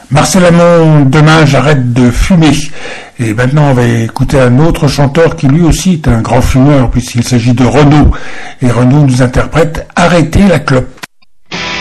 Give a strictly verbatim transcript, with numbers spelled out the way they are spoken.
Marcel Amont, demain j'arrête de fumer. Et maintenant on va écouter un autre chanteur qui lui aussi est un grand fumeur puisqu'il s'agit de Renaud. Et Renaud nous interprète Arrêtez la clope.